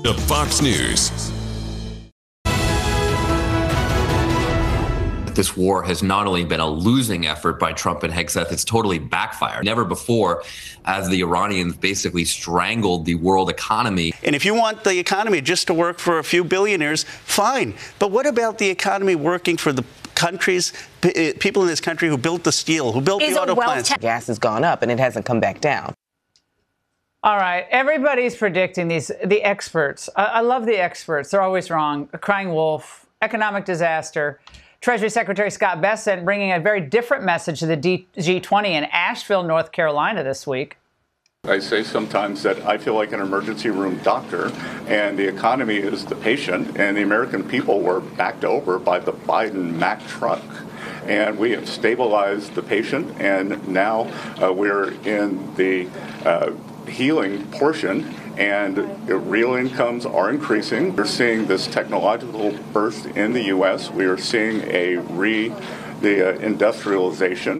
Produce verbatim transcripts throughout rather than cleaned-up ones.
The Fox News. This war has not only been a losing effort by Trump and Hegseth, it's totally backfired. Never before, as the Iranians basically strangled the world economy. And if you want the economy just to work for a few billionaires, fine. But what about the economy working for the countries, people in this country who built the steel, who built Is the auto plants? Gas has gone up and it hasn't come back down. All right. Everybody's predicting these, the experts. I, I love the experts. They're always wrong. A crying wolf, economic disaster. Treasury Secretary Scott Bessent bringing a very different message to the G twenty in Asheville, North Carolina this week. I say sometimes that I feel like an emergency room doctor, and the economy is the patient, and the American people were backed over by the Biden Mack truck. And we have stabilized the patient, and now uh, we're in the uh, healing portion, and real incomes are increasing. We're seeing this technological burst in the U S. We are seeing a re the uh, industrialization.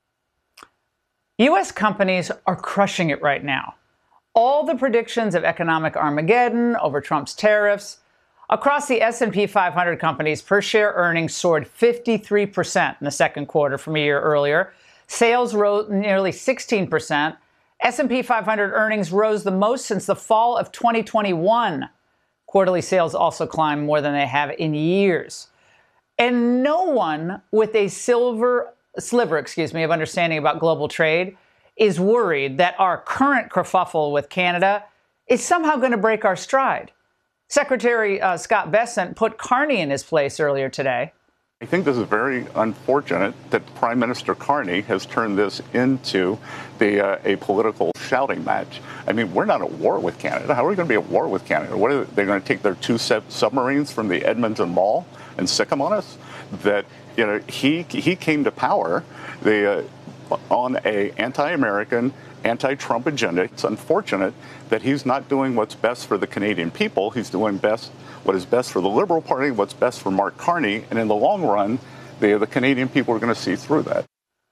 U S companies are crushing it right now. All the predictions of economic Armageddon over Trump's tariffs. Across the S and P five hundred companies, per share earnings soared fifty-three percent in the second quarter from a year earlier. Sales rose nearly sixteen percent. S and P five hundred earnings rose the most since the fall of twenty twenty-one. Quarterly sales also climbed more than they have in years. And no one with a silver sliver, excuse me, of understanding about global trade is worried that our current kerfuffle with Canada is somehow going to break our stride. Secretary uh, Scott Bessent put Carney in his place earlier today. I think this is very unfortunate that Prime Minister Carney has turned this into the uh, a political shouting match. I mean, we're not at war with Canada. How are we going to be at war with Canada? What are they, they're going to take their two sub- submarines from the Edmonton Mall and sick them on us? That, you know, he he came to power the uh, on a anti-American, anti-Trump agenda. It's unfortunate that he's not doing what's best for the Canadian people. He's doing best what is best for the Liberal Party, what's best for Mark Carney, and in the long run, the, the Canadian people are going to see through that.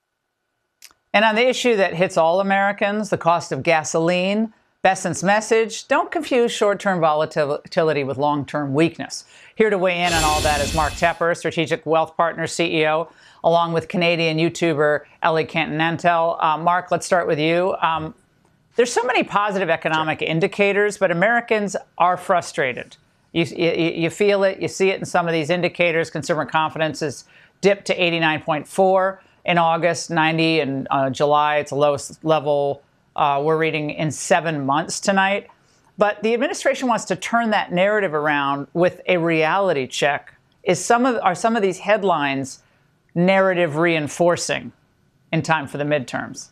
And on the issue that hits all Americans, the cost of gasoline, Bessent's message: don't confuse short-term volatility with long-term weakness. Here to weigh in on all that is Mark Tepper, Strategic Wealth Partners C E O, along with Canadian YouTuber Ellie Canton-Nantel. Uh, Mark, let's start with you. Um, there's so many positive economic indicators, but Americans are frustrated. You, you, you feel it. You see it in some of these indicators. Consumer confidence has dipped to eighty-nine point four in August, ninety in uh, July. It's the lowest level uh, we're reading in seven months tonight. But the administration wants to turn that narrative around with a reality check. Is some of are some of these headlines narrative reinforcing in time for the midterms?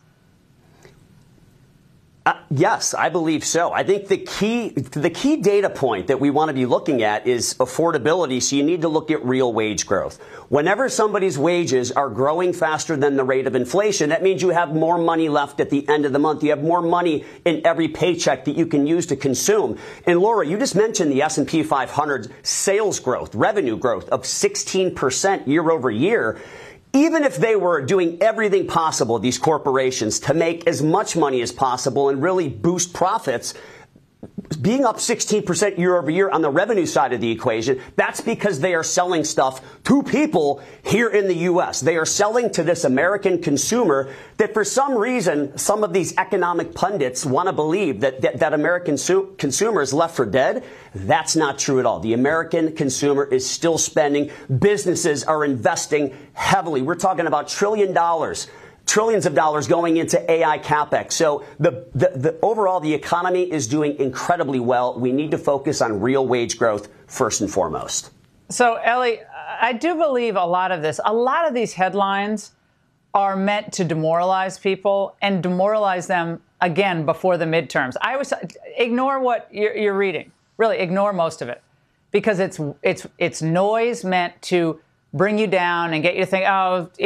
Uh, yes, I believe so. I think the key the key data point that we want to be looking at is affordability. So you need to look at real wage growth. Whenever somebody's wages are growing faster than the rate of inflation, that means you have more money left at the end of the month. You have more money in every paycheck that you can use to consume. And Laura, you just mentioned the S and P five hundred sales growth, revenue growth of sixteen percent year over year. Even if they were doing everything possible, these corporations, to make as much money as possible and really boost profits, being up sixteen percent year over year on the revenue side of the equation, that's because they are selling stuff to people here in the U S. They are selling to this American consumer that for some reason, some of these economic pundits want to believe that, that, that American su- consumer is left for dead. That's not true at all. The American consumer is still spending. Businesses are investing heavily. We're talking about trillion dollars. Trillions of dollars going into A I capex. So the, the, the overall, the economy is doing incredibly well. We need to focus on real wage growth first and foremost. So, Ellie, I do believe a lot of this, a lot of these headlines are meant to demoralize people and demoralize them again before the midterms. I always ignore what you're, you're reading. Really, ignore most of it because it's it's it's noise meant to bring you down and get you to think, oh,